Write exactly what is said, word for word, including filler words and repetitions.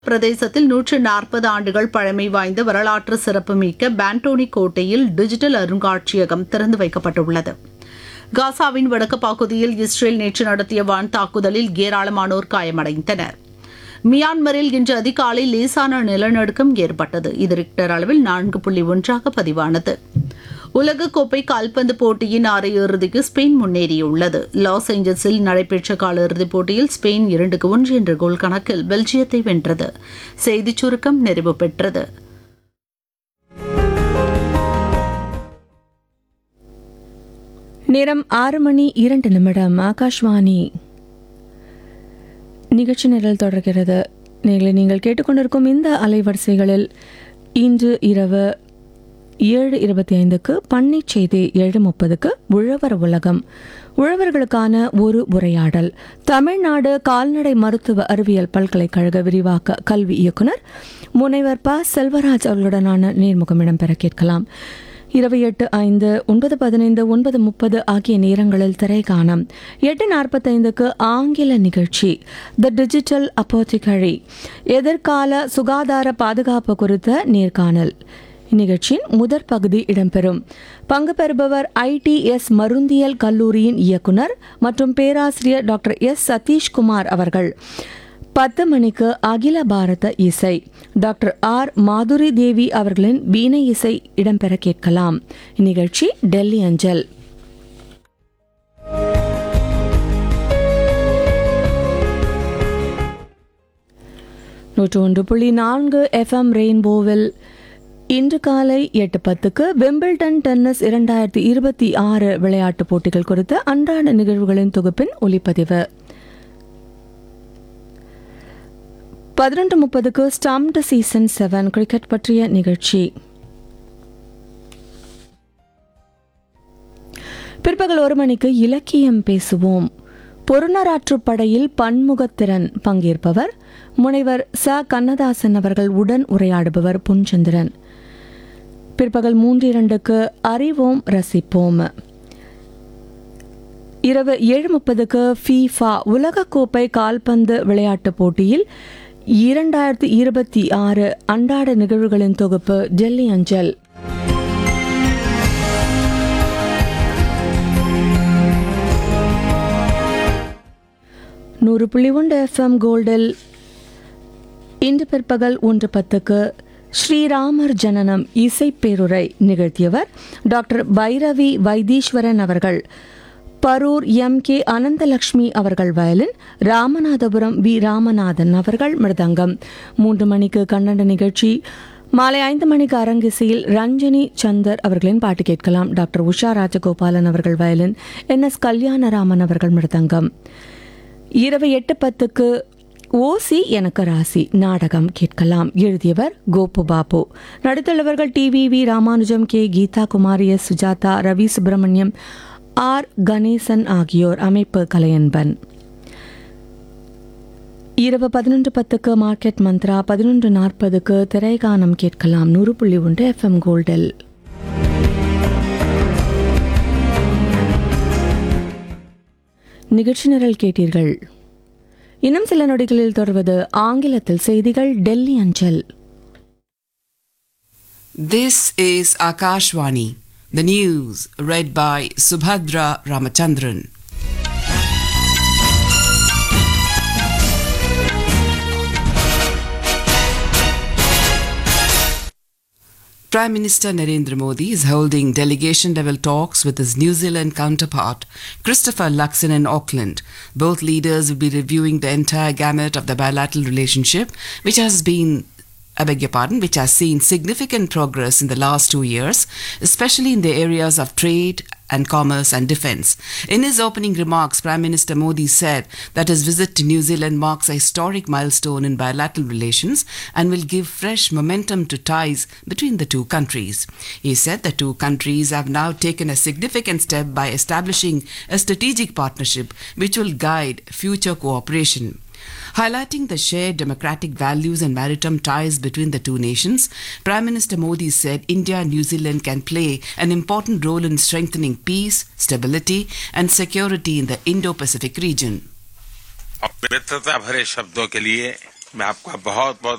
பிரதேசத்தில் நூற்று நாற்பது ஆண்டுகள் பழமை வாய்ந்த வரலாற்று சிறப்புமிக்க பாண்டோனி கோட்டையில் டிஜிட்டல் அருங்காட்சியகம் திறந்து வைக்கப்பட்டுள்ளது. காசாவின் வடக்கு பகுதியில் இஸ்ரேல் நேற்று நடத்திய வான் தாக்குதலில் ஏராளமானோர் காயமடைந்தனர். மியான்மரில் இன்று அதிகாலை லேசான நிலநடுக்கம் ஏற்பட்டது. இது ரிக்டர் அளவில் நான்கு புள்ளி ஒன்றாக பதிவானது. உலகக்கோப்பை கால்பந்து போட்டியின் அரையிறுதிக்கு ஸ்பெயின் முன்னேறியுள்ளது. லாஸ் ஏஞ்சல்ஸில் நடைபெற்ற காலிறுதிப் போட்டியில் ஸ்பெயின் இரண்டுக்கு ஒன்று என்ற கோல் கணக்கில் பெல்ஜியத்தை வென்றது. செய்திச் சுருக்கம் நிறைவு பெற்றது. நேரம் ஆறு மணி இரண்டு நிமிடம். ஆகாஷ்வாணி நிகழ்ச்சி நிரல் தொடர்கிறது. நீங்கள் நீங்கள் கேட்டுக்கொண்டிருக்கும் இந்த அலைவரிசைகளில் இன்று இரவு ஏழு இருபத்தி ஐந்துக்கு பண்ணை செய்தி, ஏழு முப்பதுக்கு உழவர் உலகம், உழவர்களுக்கான ஒரு உரையாடல், தமிழ்நாடு கால்நடை மருத்துவ அறிவியல் பல்கலைக்கழக விரிவாக்க கல்வி இயக்குனர் முனைவர் ப செல்வராஜ் அவர்களுடனான நேர்முகம் இடம்பெற கேட்கலாம். இரவு எட்டு ஐந்து, ஒன்பது பதினைந்து, ஒன்பது முப்பது ஆகிய நேரங்களில் திரைகாணம். எட்டு நாற்பத்தைந்துக்கு ஆங்கில நிகழ்ச்சி த டிஜிட்டல் அப்போத்திகரி, எதிர்கால சுகாதார பாதுகாப்பு குறித்த நேர்காணல். இந்நிகழ்ச்சியின் முதற் பகுதி இடம்பெறும். பங்கு பெறுபவர் ஐடிஎஸ் மருந்தியல் கல்லூரியின் இயக்குனர் மற்றும் பேராசிரியர் டாக்டர் எஸ் சதீஷ்குமார் அவர்கள். பத்து மணிக்கு அகில பாரத இசை, டாக்டர் ஆர் மாதுரி தேவி அவர்களின் வீணை இசை இடம்பெற கேட்கலாம். இந்நிகழ்ச்சி டெல்லி அஞ்சல். நூற்று ஒன்று புள்ளி நான்கு எஃப்எம் ரெயின்போவில் இன்று காலை எட்டு பத்துக்கு விம்பிள்டன் டென்னிஸ் இரண்டாயிரத்தி இருபத்தி ஆறு விளையாட்டுப் போட்டிகள் குறித்த அன்றாட நிகழ்வுகளின் தொகுப்பின் ஒலிப்பதிவு. பதினொன்று முப்பதுக்கு ஸ்டம்ப்டு சீசன் செவன் கிரிக்கெட் பற்றிய நிகழ்ச்சி. பிற்பகல் ஒரு மணிக்கு இலக்கியம் பேசுவோம். பொருநராற்றுப் படையில் பன்முகத்திறன், பங்கேற்பவர் முனைவர் ச கண்ணதாசன் அவர்கள். உடன் உரையாடுபவர் பொன்சந்திரன். பிற்பகல் மூன்று இரண்டுக்கு அறிவோம் ரசிப்போம். இரவு ஏழு முப்பதுக்கு ஃபீஃபா உலகக்கோப்பை கால்பந்து விளையாட்டுப் போட்டியில் இரண்டாயிரத்தி இருபத்தி ஆறு அன்றாட நிகழ்வுகளின் தொகுப்பு டெல்லி அஞ்சல். நூறு புள்ளி ஒன்று எஃப்எம் கோல்டில் இன்று பிற்பகல் ஒன்று பத்துக்கு ஸ்ரீராமர் ஜனனம் இசைப்பேருரை நிகழ்த்தியவர் டாக்டர் பைரவி வைத்தீஸ்வரன் அவர்கள். பரூர் எம் கே அனந்தலட்சுமி அவர்கள் வயலின், ராமநாதபுரம் வி ராமநாதன் அவர்கள் மிருதங்கம். மூன்று மணிக்கு கன்னட நிகழ்ச்சி. மாலை ஐந்து மணிக்கு அரங்கிசையில் ரஞ்சனி சந்தர் அவர்களின் பாட்டு கேட்கலாம். டாக்டர் உஷா ராஜகோபாலன் அவர்கள் வயலின், என் எஸ் கல்யாணராமன் அவர்கள் மிருதங்கம். இரவு எட்டு பத்துக்கு ஓசி எனக்கு ராசி நாடகம் கேட்கலாம். எழுதியவர் Gopu Babu. நடித்துள்ளவர்கள் T V we Ramanujam, K Geetha Kumari, S Sujatha, Ravi Subramaniam, R Ganesan ஆகியோர். அமைப்பு கலையன்பன். இரவு பதினொன்று பத்துக்கு மார்க்கெட் மந்த்ரா, பதினொன்று நாற்பதுக்கு திரைகானம் கேட்கலாம். நூறு புள்ளி ஒன்று எஃப்எம் கோல்டில். நிகழ்ச்சி நிரல் கேட்டீர்கள். இன்னும் சில நொடிகளில் தொடர்வது ஆங்கிலத்தில் செய்திகள் டெல்லி அஞ்சல். This is Akashvani, the news read by Subhadra Ramachandran. Prime Minister Narendra Modi is holding delegation-level talks with his New Zealand counterpart, Christopher Luxon, in Auckland. Both leaders will be reviewing the entire gamut of the bilateral relationship, which has been, I beg your pardon, which has seen significant progress in the last two years, especially in the areas of trade and commerce and defence. In his opening remarks, Prime Minister Modi said that his visit to New Zealand marks a historic milestone in bilateral relations and will give fresh momentum to ties between the two countries. He said the two countries have now taken a significant step by establishing a strategic partnership which will guide future cooperation. Highlighting the shared democratic values and maritime ties between the two nations, Prime Minister Modi said India and New Zealand can play an important role in strengthening peace, stability and security in the Indo-Pacific region. मित्रता भरे शब्दों के लिए मैं आपका बहुत बहुत